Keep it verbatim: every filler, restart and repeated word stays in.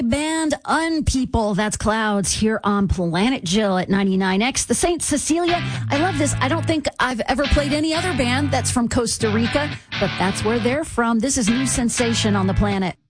Band Unpeople, that's Clouds here on Planet Jill at ninety-nine X. The Saint Cecilia, I love this. I don't think I've ever played any other band that's from Costa Rica, but that's where they're from. This is New Sensation on the Planet.